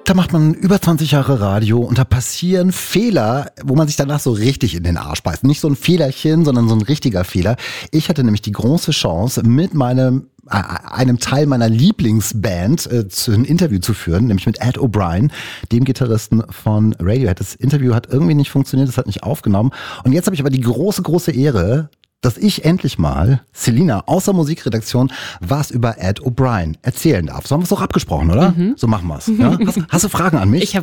Da macht man über 20 Jahre Radio und da passieren Fehler, wo man sich danach so richtig in den Arsch beißt. Nicht so ein Fehlerchen, sondern so ein richtiger Fehler. Ich hatte nämlich die große Chance, mit einem Teil meiner Lieblingsband ein Interview zu führen, nämlich mit Ed O'Brien, dem Gitarristen von Radiohead. Das Interview hat irgendwie nicht funktioniert, das hat nicht aufgenommen. Und jetzt habe ich aber die große Ehre, dass ich endlich mal, Selina, aus der Musikredaktion, was über Ed O'Brien erzählen darf. So haben wir es doch abgesprochen, oder? So machen wir es. Ja? Hast du Fragen an mich?